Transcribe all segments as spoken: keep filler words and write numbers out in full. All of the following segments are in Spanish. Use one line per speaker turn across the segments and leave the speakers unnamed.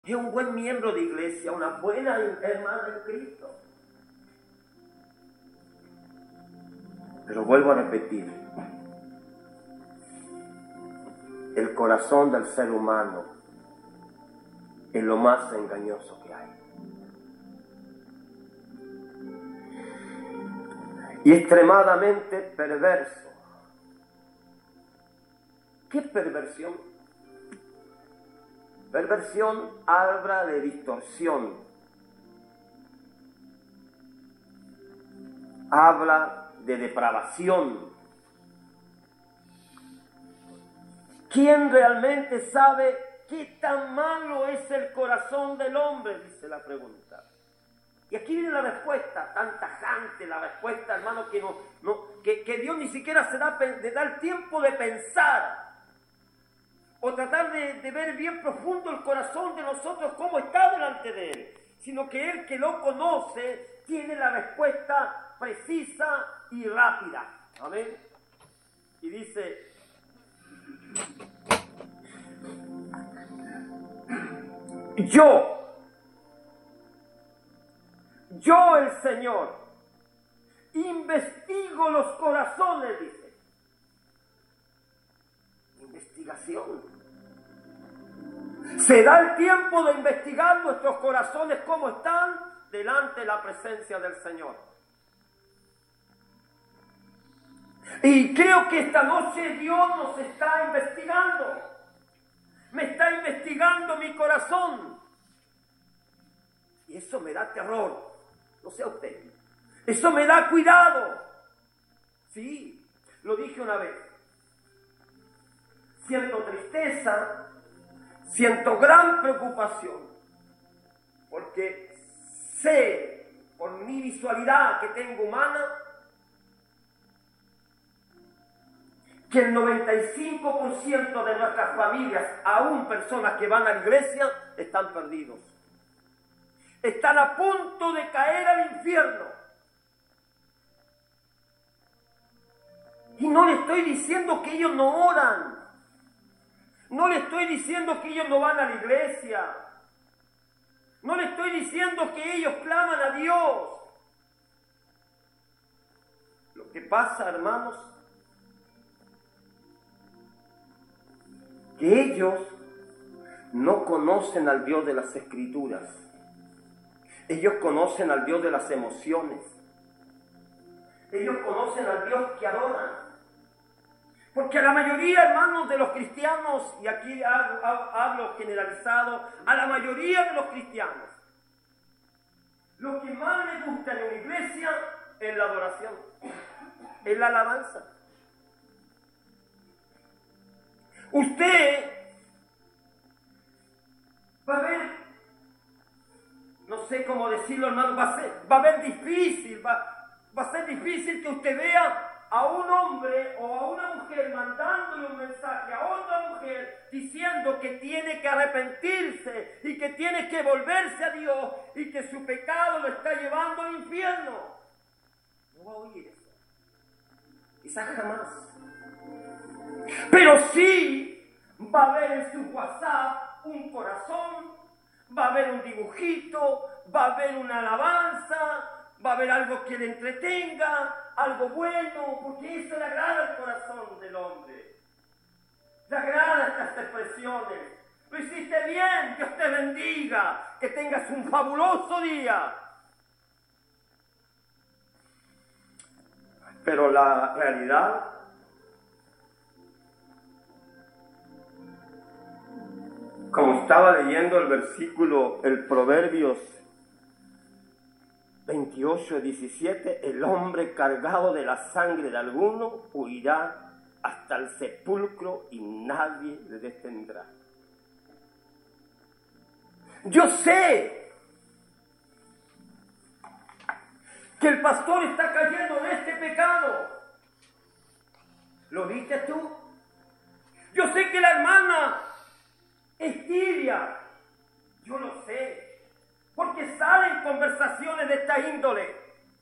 es un buen miembro de iglesia, una buena hermana en Cristo. Pero vuelvo a repetir, el corazón del ser humano es lo más engañoso que hay. Y extremadamente perverso. ¿Qué perversión? Perversión habla de distorsión. Habla de depravación. ¿Quién realmente sabe qué tan malo es el corazón del hombre? Dice la pregunta. Y aquí viene la respuesta, tan tajante la respuesta, hermano, que, no, no, que, que Dios ni siquiera se da, de dar tiempo de pensar o tratar de, de ver bien profundo el corazón de nosotros, cómo está delante de Él, sino que Él que lo conoce tiene la respuesta precisa y rápida. Amén. Y dice: yo, yo el Señor, investigo los corazones, dice. Investigación. Se da el tiempo de investigar nuestros corazones, cómo están delante de la presencia del Señor. Y creo que esta noche Dios nos está investigando. Me está investigando mi corazón. Y eso me da terror. No sé a usted. Eso me da cuidado. Sí, lo dije una vez. Siento tristeza, siento gran preocupación, porque sé, por mi visualidad que tengo humana, que el noventa y cinco por ciento de nuestras familias, aún personas que van a la iglesia, están perdidos. Están a punto de caer al infierno. Y no le estoy diciendo que ellos no oran. No le estoy diciendo que ellos no van a la iglesia. No le estoy diciendo que ellos claman a Dios. Lo que pasa, hermanos, que ellos no conocen al Dios de las Escrituras. Ellos conocen al Dios de las emociones. Ellos conocen al Dios que adoran. Porque a la mayoría, hermanos, de los cristianos, y aquí hablo, hablo generalizado, a la mayoría de los cristianos, lo que más les gusta en una iglesia es la adoración, es la alabanza. Usted va a ver, no sé cómo decirlo, hermano, va a ser, va a ver difícil, va, va a ser difícil que usted vea a un hombre o a una mujer mandándole un mensaje a otra mujer diciendo que tiene que arrepentirse y que tiene que volverse a Dios y que su pecado lo está llevando al infierno. No va a oír eso. Quizás jamás. Pero sí va a haber en su WhatsApp un corazón, va a haber un dibujito, va a haber una alabanza, va a haber algo que le entretenga, algo bueno, porque eso le agrada al corazón del hombre. Le agrada estas expresiones. Lo hiciste bien, Dios te bendiga, que tengas un fabuloso día. Pero la realidad como estaba leyendo el versículo, el Proverbios veintiocho, diecisiete, el hombre cargado de la sangre de alguno huirá hasta el sepulcro y nadie le detendrá. Yo sé que el pastor está cayendo en este pecado. ¿Lo viste tú? Yo sé que la hermana es tibia. Yo lo sé. Porque salen conversaciones de esta índole.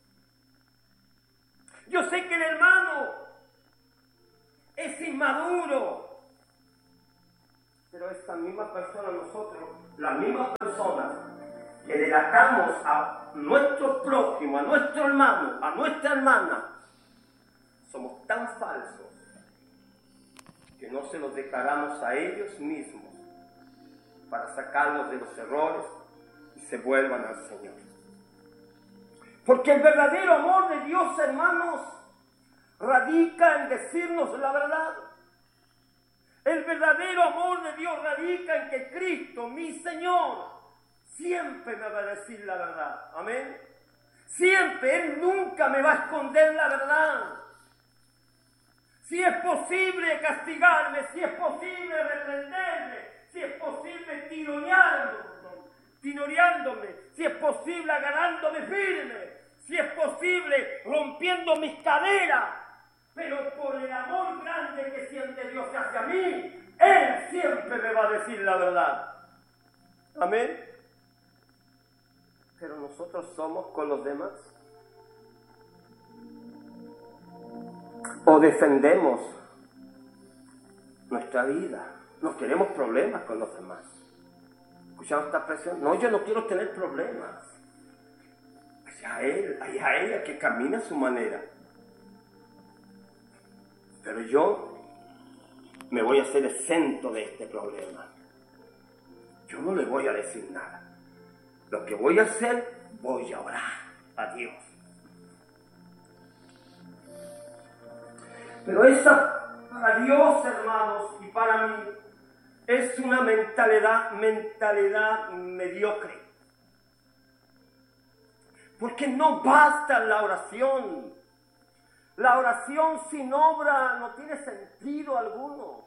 Yo sé que el hermano es inmaduro. Pero esa misma persona nosotros las mismas personas que delatamos a nuestro prójimo, a nuestro hermano, a nuestra hermana, somos tan falsos que no se los declaramos a ellos mismos para sacarlos de los errores y se vuelvan al Señor. Porque el verdadero amor de Dios, hermanos, radica en decirnos la verdad. El verdadero amor de Dios radica en que Cristo, mi Señor, siempre me va a decir la verdad. Amén. Siempre, Él nunca me va a esconder la verdad. Si es posible castigarme, si es posible reprenderme, si es posible tironeándome, tironeándome, si es posible agarrándome firme, si es posible rompiendo mis caderas, pero por el amor grande que siente Dios hacia mí, Él siempre me va a decir la verdad. Amén. Pero nosotros somos con los demás. O defendemos nuestra vida. No queremos problemas con los demás. ¿Escucharon esta expresión? No, yo no quiero tener problemas. Allá él, allá ella que camina a su manera. Pero yo me voy a hacer exento de este problema. Yo no le voy a decir nada. Lo que voy a hacer, voy a orar a Dios. Pero esa, para Dios, hermanos, y para mí, es una mentalidad, mentalidad mediocre. Porque no basta la oración. La oración sin obra no tiene sentido alguno.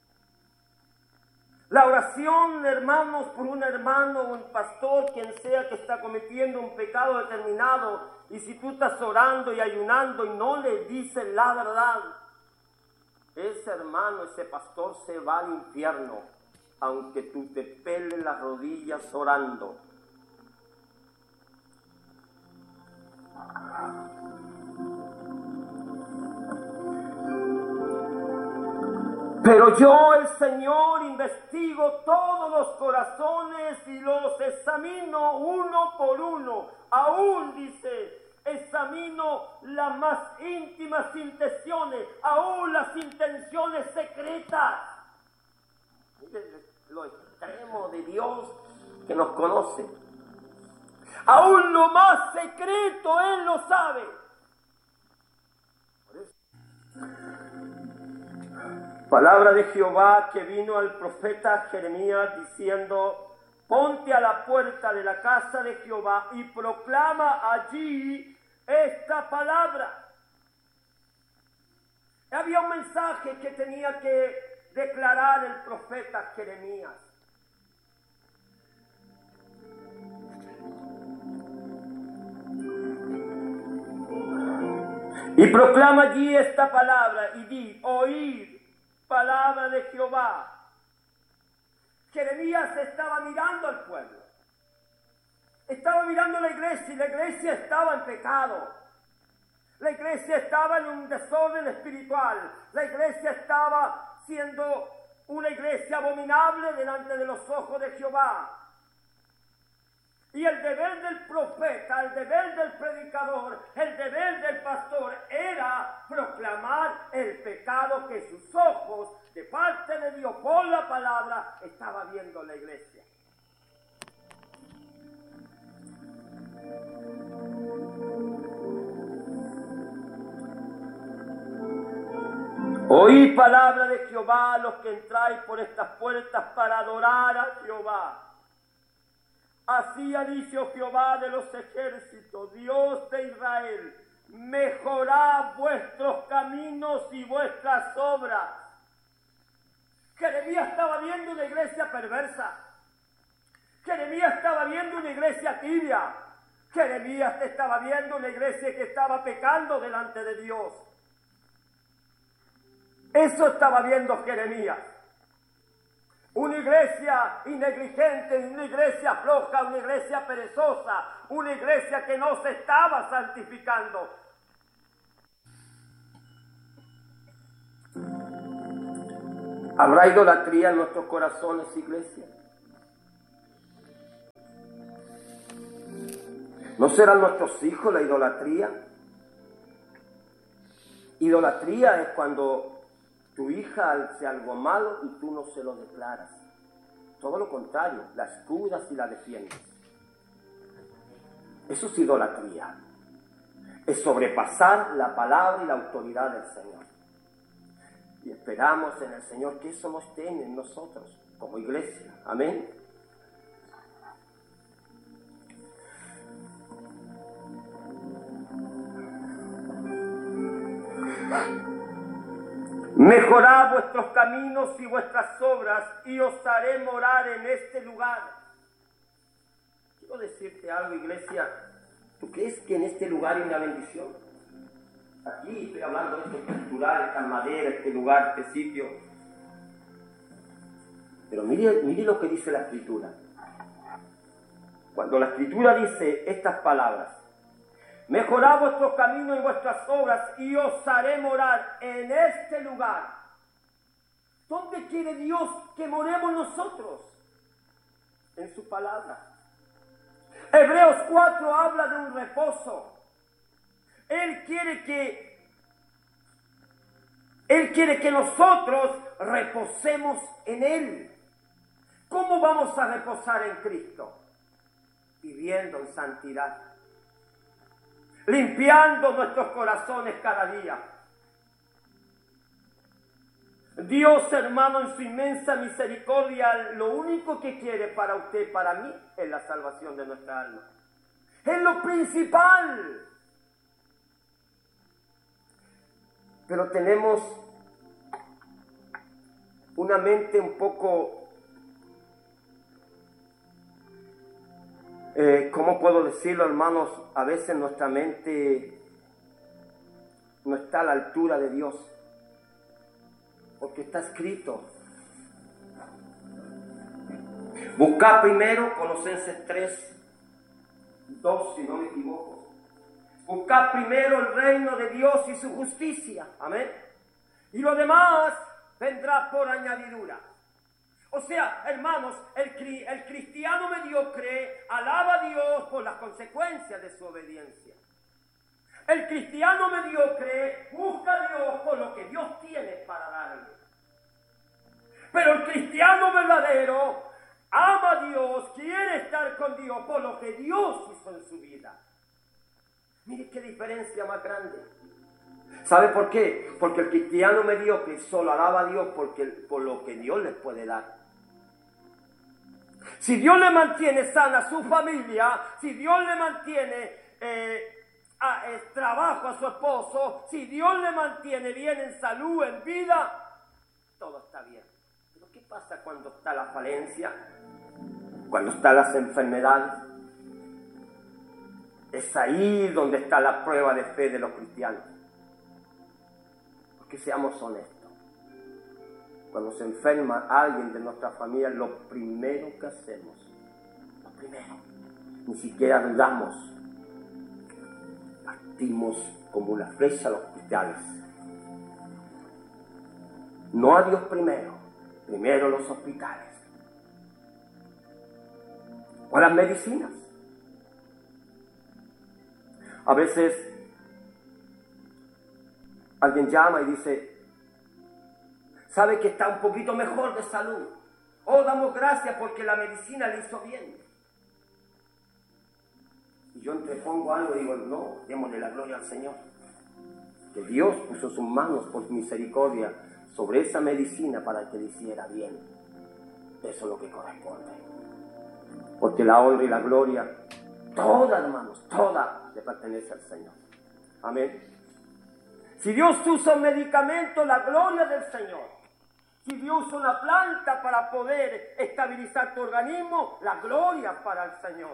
La oración, hermanos, por un hermano o un pastor, quien sea que está cometiendo un pecado determinado, y si tú estás orando y ayunando y no le dices la verdad, ese hermano, ese pastor se va al infierno, aunque tú te peles las rodillas orando. Pero yo, el Señor, investigo todos los corazones y los examino uno por uno. Aún, dice, examino las más íntimas intenciones, aún las intenciones secretas. Miren lo extremo de Dios que nos conoce. Aún lo más secreto Él lo sabe. Por eso, palabra de Jehová que vino al profeta Jeremías diciendo: ponte a la puerta de la casa de Jehová y proclama allí esta palabra. Había un mensaje que tenía que declarar el profeta Jeremías. Y proclama allí esta palabra y di: oíd palabra de Jehová. Jeremías estaba mirando al pueblo. Estaba mirando la iglesia y la iglesia estaba en pecado. La iglesia estaba en un desorden espiritual. La iglesia estaba siendo una iglesia abominable delante de los ojos de Jehová. Y el deber del profeta, el deber del predicador, el deber del pastor era proclamar el pecado que sus ojos, de parte de Dios, por la palabra, estaba viendo la iglesia. Oí palabra de Jehová, los que entráis por estas puertas para adorar a Jehová. Así ha dicho Jehová de los ejércitos, Dios de Israel: mejorad vuestros caminos y vuestras obras. Jeremías estaba viendo una iglesia perversa. Jeremías estaba viendo una iglesia tibia. Jeremías estaba viendo una iglesia que estaba pecando delante de Dios. Eso estaba viendo Jeremías. Una iglesia innegligente, una iglesia floja, una iglesia perezosa, una iglesia que no se estaba santificando. ¿Habrá idolatría en nuestros corazones, iglesia? ¿No serán nuestros hijos la idolatría? Idolatría es cuando tu hija hace algo malo y tú no se lo declaras. Todo lo contrario, la escudas y la defiendes. Eso es idolatría. Es sobrepasar la palabra y la autoridad del Señor. Y esperamos en el Señor que eso no esté en nosotros como iglesia. Amén. Mejorad vuestros caminos y vuestras obras, y os haré morar en este lugar. Quiero decirte algo, iglesia. ¿Tú crees que en este lugar hay una bendición? Aquí estoy hablando de esto cultural, esta madera, este lugar, este sitio. Pero mire, mire lo que dice la Escritura. Cuando la Escritura dice estas palabras: mejorad vuestros caminos y vuestras obras, y os haré morar en este lugar. ¿Dónde quiere Dios que moremos nosotros? En su palabra. Hebreos cuatro habla de un reposo. Él quiere que, Él quiere que nosotros reposemos en Él. ¿Cómo vamos a reposar en Cristo? Viviendo en santidad. Limpiando nuestros corazones cada día. Dios, hermano, en su inmensa misericordia, lo único que quiere para usted, para mí, es la salvación de nuestra alma. Es lo principal. Pero tenemos una mente un poco, eh, ¿cómo puedo decirlo, hermanos? A veces nuestra mente no está a la altura de Dios. Porque está escrito. Buscad primero, Colosenses tres, dos, si no me equivoco. Buscad primero el reino de Dios y su justicia. Amén. Y lo demás vendrá por añadidura. O sea, hermanos, el, el cristiano mediocre alaba a Dios por las consecuencias de su obediencia. El cristiano mediocre busca a Dios por lo que Dios tiene para darle. Pero el cristiano verdadero ama a Dios, quiere estar con Dios por lo que Dios hizo en su vida. Mire qué diferencia más grande. ¿Sabe por qué? Porque el cristiano mediocre solo alaba a Dios porque, por lo que Dios les puede dar. Si Dios le mantiene sana su familia, si Dios le mantiene eh, a, eh, trabajo a su esposo, si Dios le mantiene bien en salud, en vida, todo está bien. Pero ¿qué pasa cuando está la falencia? Cuando están las enfermedades. Es ahí donde está la prueba de fe de los cristianos. Porque seamos honestos. Cuando se enferma alguien de nuestra familia, lo primero que hacemos, lo primero, ni siquiera dudamos, partimos como una flecha a los hospitales. No a Dios primero, primero los hospitales. O las medicinas. A veces alguien llama y dice, sabe que está un poquito mejor de salud. Oh, damos gracias porque la medicina le hizo bien. Y yo entrepongo algo y digo, no, démosle la gloria al Señor. Que Dios puso sus manos por misericordia sobre esa medicina para que le hiciera bien. Eso es lo que corresponde. Porque la honra y la gloria, toda, hermanos, toda, le pertenece al Señor. Amén. Si Dios usa un medicamento, la gloria del Señor. Si Dios usa una planta para poder estabilizar tu organismo, la gloria para el Señor.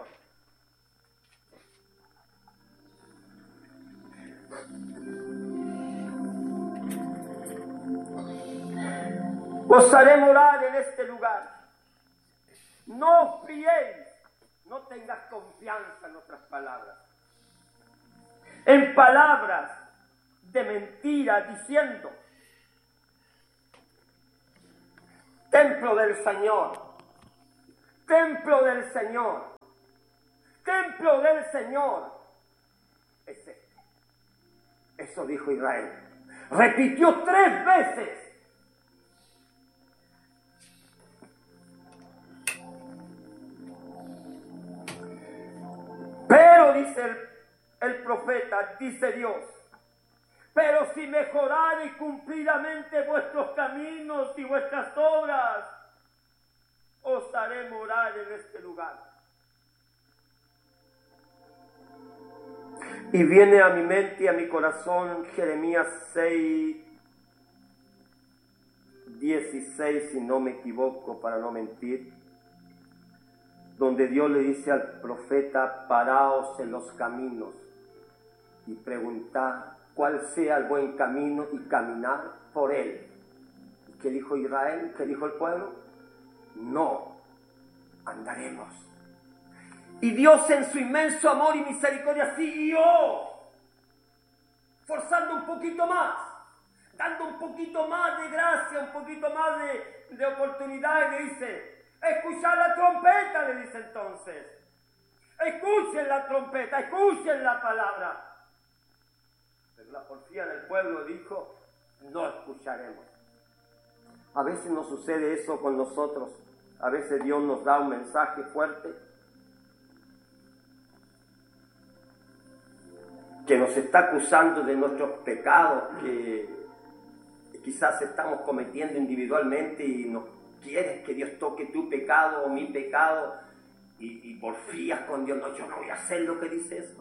Os haré morar en este lugar. No os fiéis, no tengas confianza en otras palabras. En palabras de mentira, diciendo, templo del Señor, templo del Señor, templo del Señor es este. Eso dijo Israel. Repitió tres veces. Pero dice el, el profeta, dice Dios, pero si mejorareis cumplidamente vuestros caminos y vuestras obras, os haré morar en este lugar. Y viene a mi mente y a mi corazón Jeremías seis, dieciséis, si no me equivoco, para no mentir, donde Dios le dice al profeta, paraos en los caminos y preguntad cuál sea el buen camino y caminar por él. ¿Y qué dijo Israel? ¿Qué dijo el pueblo? No andaremos. Y Dios en su inmenso amor y misericordia siguió forzando un poquito más, dando un poquito más de gracia, un poquito más de, de oportunidad, y le dice, escuchad la trompeta, le dice entonces. Escuchen la trompeta, escuchen la palabra. Pero la porfía del pueblo dijo, no escucharemos. A veces nos sucede eso con nosotros. A veces Dios nos da un mensaje fuerte que nos está acusando de nuestros pecados que quizás estamos cometiendo individualmente y nos quieres que Dios toque tu pecado o mi pecado y, y porfías con Dios. No, yo no voy a hacer lo que dice eso.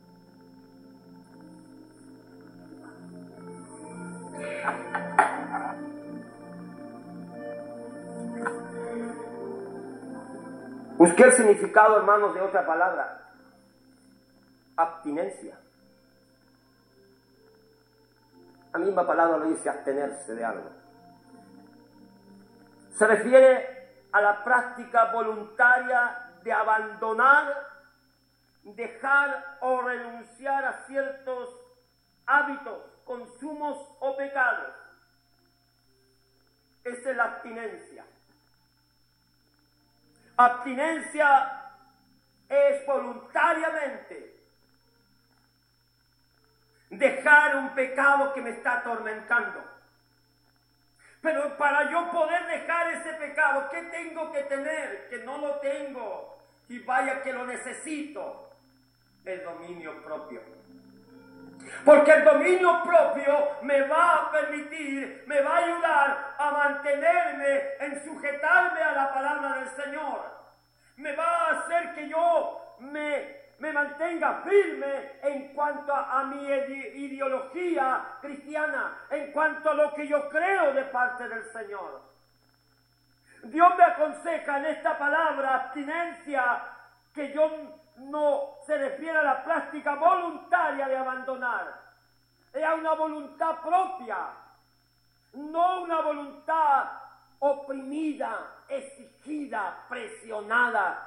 Busqué el significado, hermanos, de otra palabra. Abstinencia. La misma palabra lo dice, abstenerse de algo. Se refiere a la práctica voluntaria de abandonar, dejar o renunciar a ciertos hábitos, consumos o pecados. Esa es la abstinencia. Abstinencia es voluntariamente dejar un pecado que me está atormentando. Pero para yo poder dejar ese pecado, ¿qué tengo que tener? Que no lo tengo. Y vaya que lo necesito. El dominio propio. Porque el dominio propio me va a permitir, me va a ayudar a mantenerme, en sujetarme a la palabra del Señor. Me va a hacer que yo me... me mantenga firme en cuanto a, a mi ideología cristiana, en cuanto a lo que yo creo de parte del Señor. Dios me aconseja en esta palabra abstinencia que yo no se refiere a la práctica voluntaria de abandonar, es a una voluntad propia, no una voluntad oprimida, exigida, presionada,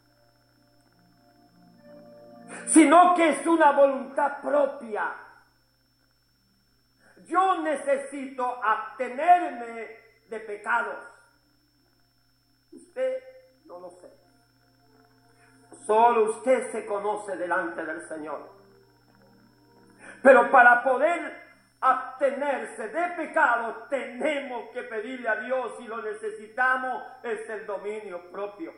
sino que es una voluntad propia. Yo necesito abstenerme de pecados. Usted no lo sé. Solo usted se conoce delante del Señor. Pero para poder abstenerse de pecados, tenemos que pedirle a Dios, y lo necesitamos, es el dominio propio.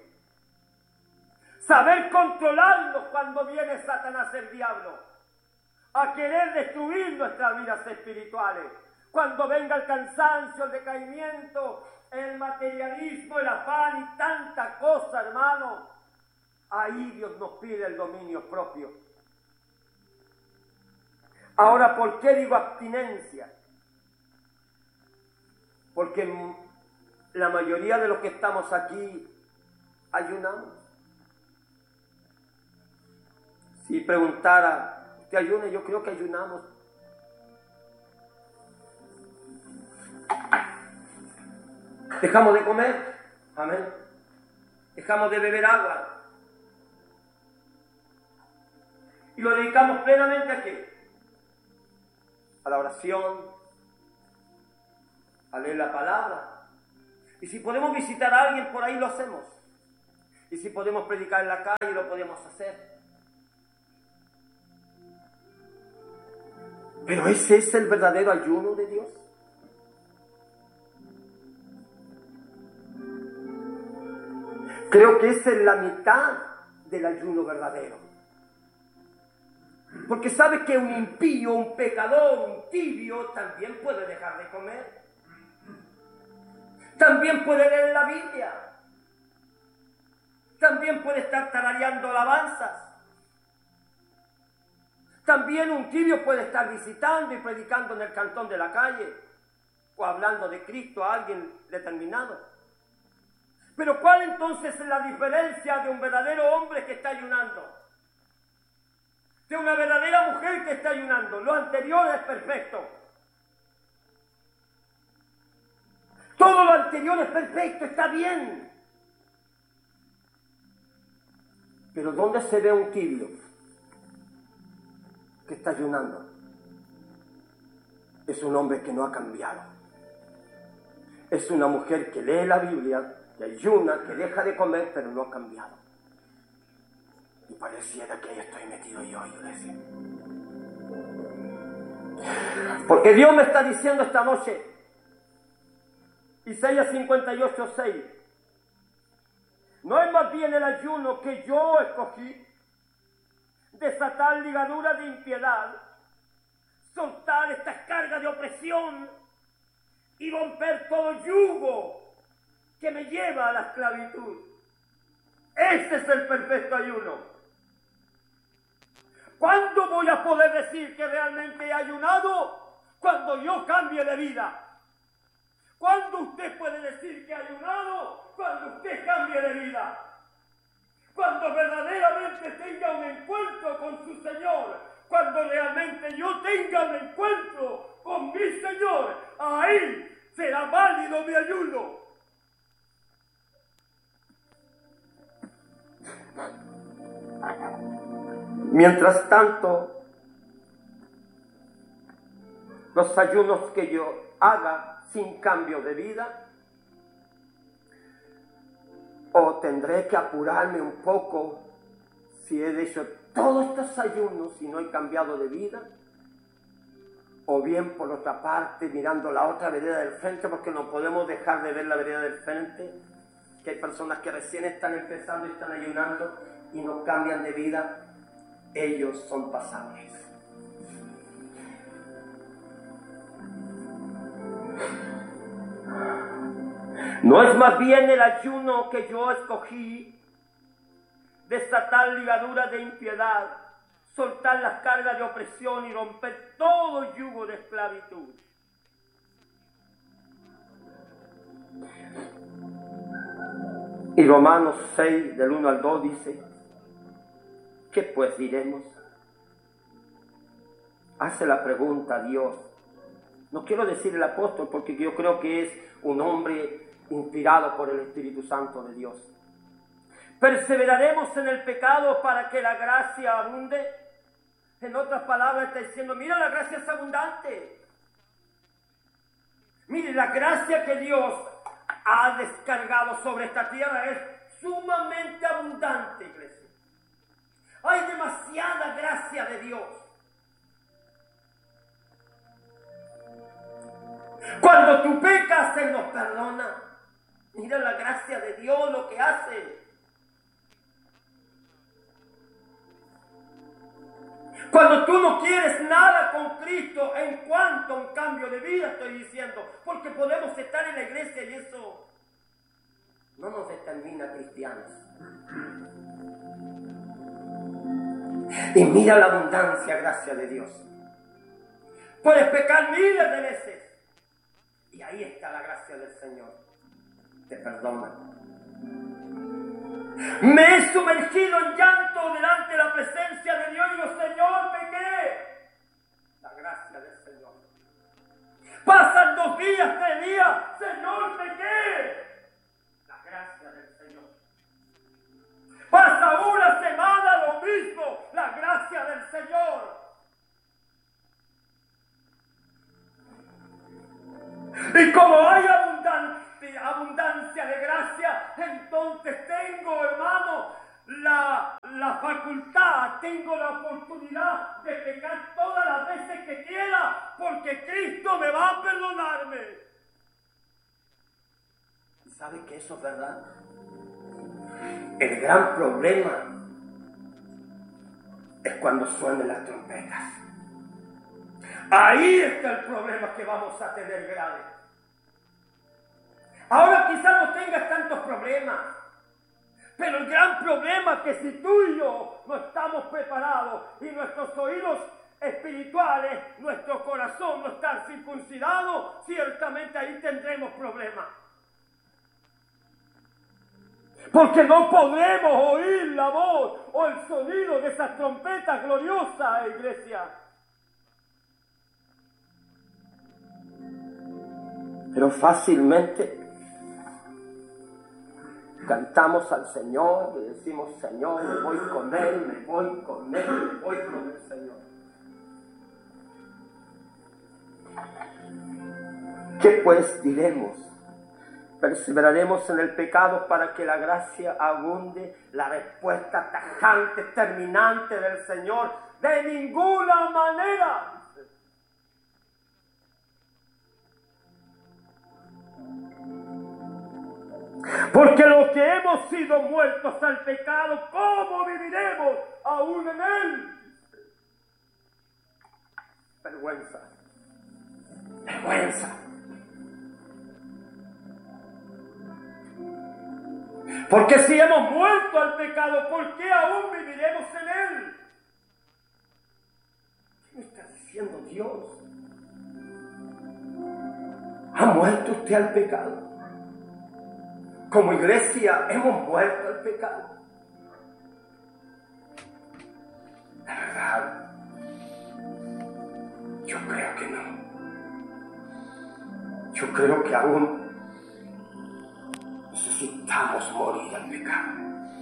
Saber controlarnos cuando viene Satanás, el diablo, a querer destruir nuestras vidas espirituales. Cuando venga el cansancio, el decaimiento, el materialismo, el afán y tanta cosa, hermano, ahí Dios nos pide el dominio propio. Ahora, ¿por qué digo abstinencia? Porque la mayoría de los que estamos aquí ayunamos. Si preguntara, ¿usted ayuna? Yo creo que ayunamos. ¿Dejamos de comer? Amén. ¿Dejamos de beber agua? ¿Y lo dedicamos plenamente a qué? A la oración, a leer la palabra. Y si podemos visitar a alguien, por ahí lo hacemos. Y si podemos predicar en la calle, lo podemos hacer. Pero ese es el verdadero ayuno de Dios. Creo que esa es la mitad del ayuno verdadero. Porque sabe que un impío, un pecador, un tibio, también puede dejar de comer. También puede leer la Biblia. También puede estar tarareando alabanzas. También un tibio puede estar visitando y predicando en el cantón de la calle o hablando de Cristo a alguien determinado. Pero ¿cuál entonces es la diferencia de un verdadero hombre que está ayunando? De una verdadera mujer que está ayunando. Lo anterior es perfecto. Todo lo anterior es perfecto, está bien. Pero ¿dónde se ve un tibio que está ayunando? Es un hombre que no ha cambiado. Es una mujer que lee la Biblia, que ayuna, que deja de comer, pero no ha cambiado. Y pareciera que ahí estoy metido yo, iglesia. Porque Dios me está diciendo esta noche, Isaías cincuenta y ocho, seis, ¿no es más bien el ayuno que yo escogí? Desatar ligaduras de impiedad, soltar estas cargas de opresión y romper todo yugo que me lleva a la esclavitud. Ese es el perfecto ayuno. ¿Cuándo voy a poder decir que realmente he ayunado? Cuando yo cambie de vida. ¿Cuándo usted puede decir que ha ayunado? Cuando usted cambie de vida. Cuando verdaderamente tenga un encuentro con su Señor. Cuando realmente yo tenga un encuentro con mi Señor. Ahí será válido mi ayuno. Mientras tanto, los ayunos que yo haga sin cambio de vida, o tendré que apurarme un poco si he hecho todos estos ayunos y no he cambiado de vida, o bien por otra parte mirando la otra vereda del frente, porque no podemos dejar de ver la vereda del frente, que hay personas que recién están empezando y están ayunando y no cambian de vida. Ellos son pasables. ¿No es más bien el ayuno que yo escogí, desatar ligaduras de impiedad, soltar las cargas de opresión y romper todo yugo de esclavitud? Y Romanos seis, del uno al dos dice, ¿qué pues diremos? Hace la pregunta a Dios. No quiero decir el apóstol porque yo creo que es un hombre inspirado por el Espíritu Santo de Dios. ¿Perseveraremos en el pecado para que la gracia abunde? En otras palabras está diciendo, mira, la gracia es abundante. Mire, la gracia que Dios ha descargado sobre esta tierra es sumamente abundante, iglesia. Hay demasiada gracia de Dios. Cuando tú pecas, Él nos perdona. Mira la gracia de Dios, lo que hace. Cuando tú no quieres nada con Cristo en cuanto a un cambio de vida, estoy diciendo, porque podemos estar en la iglesia y eso no nos determina cristianos. Y mira la abundancia, gracia de Dios. Puedes pecar miles de veces y ahí está la gracia del Señor. Te perdona. Me he sumergido en llanto delante de la presencia de Dios y digo, Señor, pequé. La gracia del Señor. Pasan dos días, tres días, Señor, pequé. La gracia del Señor. Pasa una semana, lo mismo, la gracia del Señor. Y como hay abundancia, abundancia de gracia, entonces tengo, hermano, la facultad, tengo la oportunidad de pecar todas las veces que quiera, porque Cristo me va a perdonarme. ¿Sabe que eso es verdad? El gran problema es cuando suenen las trompetas. Ahí está el problema que vamos a tener grave. Ahora quizás no tengas tantos problemas, pero el gran problema es que si tú y yo no estamos preparados y nuestros oídos espirituales, nuestro corazón no está circuncidado, ciertamente ahí tendremos problemas. Porque no podremos oír la voz o el sonido de esas trompetas gloriosas, iglesia. Pero fácilmente cantamos al Señor y decimos: Señor, me voy con Él, me voy con Él, me voy con el Señor. ¿Qué pues diremos? ¿Perseveraremos en el pecado para que la gracia abunde? La respuesta tajante, terminante del Señor: de ninguna manera. Porque los que hemos sido muertos al pecado, ¿cómo viviremos aún en él? Vergüenza. Vergüenza. Porque si hemos muerto al pecado, ¿por qué aún viviremos en él? ¿Qué me está diciendo Dios? ¿Ha muerto usted al pecado? Como iglesia hemos muerto al pecado. La verdad, yo creo que no. Yo creo que aún necesitamos morir al pecado.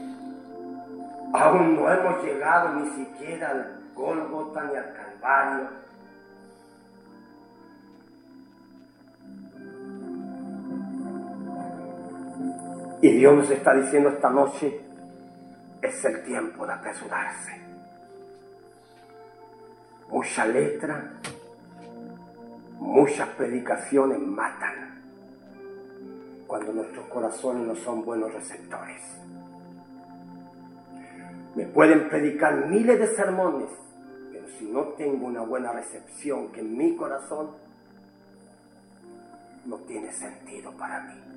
Aún no hemos llegado ni siquiera al Gólgota ni al Calvario. Y Dios nos está diciendo esta noche: es el tiempo de apresurarse. Mucha letra, muchas predicaciones matan cuando nuestros corazones no son buenos receptores. Me pueden predicar miles de sermones, pero si no tengo una buena recepción que en mi corazón, no tiene sentido para mí.